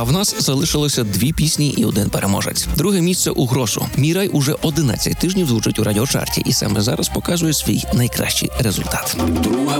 А в нас залишилося 2 пісні і 1 переможець. Друге місце у Гросу. «Мій рай» уже 11 тижнів звучить у радіочарті і саме зараз показує свій найкращий результат. Друга